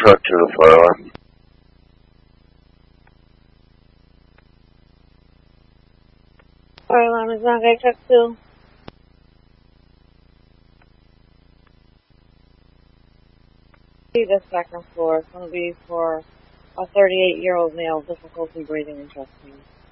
truck to the fire alarm. Fire alarm is on guy truck 2. This second floor is going to be for a 38-year-old male, difficulty breathing and chest pain.